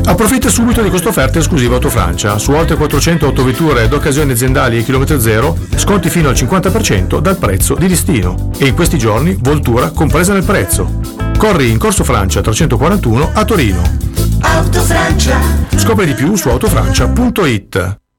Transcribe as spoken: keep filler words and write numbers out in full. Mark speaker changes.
Speaker 1: Approfitta subito di questa offerta esclusiva Autofrancia. Su oltre quattrocento autovetture d'occasione aziendali e chilometro zero, sconti fino al cinquanta per cento dal prezzo di listino. E in questi giorni Voltura compresa nel prezzo. Corri in Corso Francia trecentoquarantuno a Torino.
Speaker 2: Autofrancia.
Speaker 1: Scopri di più su autofrancia punto it.